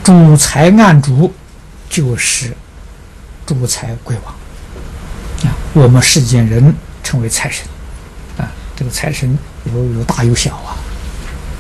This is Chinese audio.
主财暗主就是主财鬼王啊，我们世间人称为财神啊，这个财神有大有小啊。